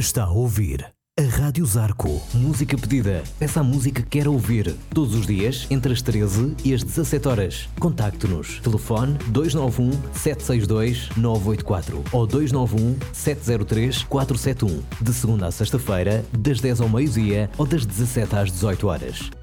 Está a ouvir a Rádio Zarco. Música pedida. Peça a música que quer ouvir. Todos os dias, entre as 13 e as 17 horas. Contacte-nos. Telefone 291 762 984 ou 291 703 471. De segunda a sexta-feira, das 10 ao meio-dia ou das 17 às 18 horas.